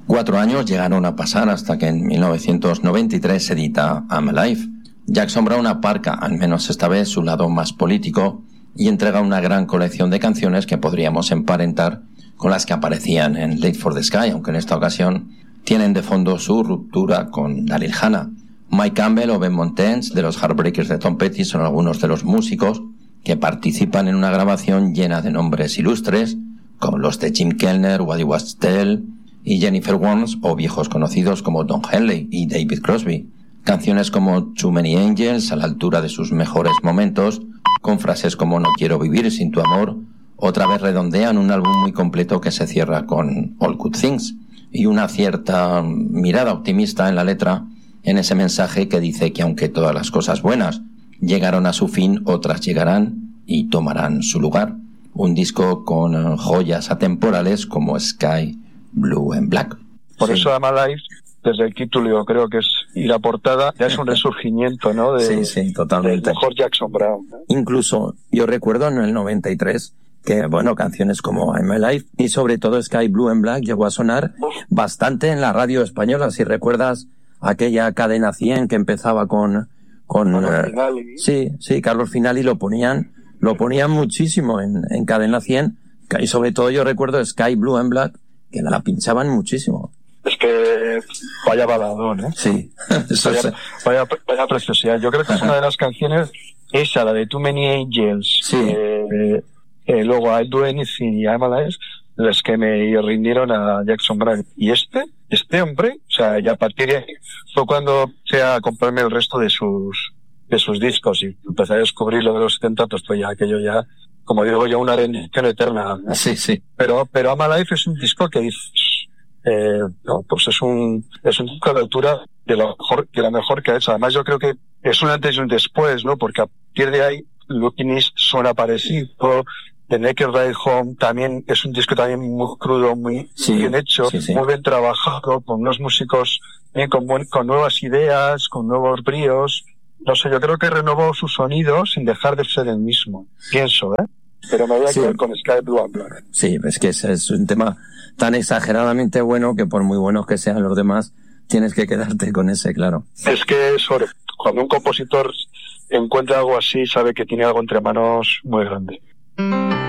4 años llegaron a pasar hasta que en 1993 se edita I'm Alive. Jackson Browne aparca, al menos esta vez, su lado más político y entrega una gran colección de canciones que podríamos emparentar con las que aparecían en Late for the Sky, aunque en esta ocasión tienen de fondo su ruptura con Daryl Hannah. Mike Campbell o Ben Montez de los Heartbreakers de Tom Petty son algunos de los músicos que participan en una grabación llena de nombres ilustres, como los de Jim Kellner, Waddy Wachtel y Jennifer Warnes, o viejos conocidos como Don Henley y David Crosby. Canciones como Too Many Angels, a la altura de sus mejores momentos, con frases como No quiero vivir sin tu amor, otra vez redondean un álbum muy completo que se cierra con All Good Things, y una cierta mirada optimista en la letra, en ese mensaje que dice que aunque todas las cosas buenas llegaron a su fin, otras llegarán y tomarán su lugar. Un disco con joyas atemporales como Sky, Blue and Black. Por eso I'm Alive, desde el título yo creo que es, y la portada ya es un resurgimiento, ¿no? Sí, totalmente. Del mejor Jackson Browne. Incluso yo recuerdo en el 93 que, bueno, canciones como I'm Alive y sobre todo Sky, Blue and Black llegó a sonar bastante en la radio española. Si recuerdas aquella cadena 100 que empezaba con Carlos Finali, lo ponían muchísimo en cadena 100, y sobre todo yo recuerdo Sky, Blue and Black, que la pinchaban muchísimo. Es que vaya baladón, ¿eh? Sí. Vaya preciosidad. Yo creo que es una de las canciones, esa, la de Too Many Angels, sí. Luego I'll Do Anything y I'm Alive, las que me rindieron a Jackson Browne. Y este hombre, o sea, y a partir de ahí fue cuando empecé a comprarme el resto de sus discos y empecé a descubrir lo de los 70, pues ya aquello ya, como digo yo, una rendición eterna, ¿no? Sí. Pero I'm Alive es un disco que dices, pues es un disco de altura de la mejor que ha hecho. Además yo creo que es un antes y un después, ¿no? Porque a partir de ahí Looking East suena parecido. The Naked Ride Home también es un disco también muy crudo, muy bien hecho, muy bien trabajado, con unos músicos bien con nuevas ideas, con nuevos bríos. No sé, yo creo que renovó su sonido sin dejar de ser el mismo. Pienso, Pero me voy a quedar con Sky, Blue and Black. Sí, es que es un tema tan exageradamente bueno que por muy buenos que sean los demás, tienes que quedarte con ese, claro. Es que cuando un compositor encuentra algo así, sabe que tiene algo entre manos muy grande.